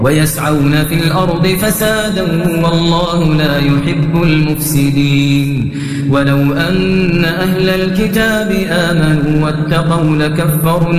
ويسعون في الأرض فسادا والله لا يحب المفسدين ولو أن أهل الكتاب آمنوا واتقوا لكفرنا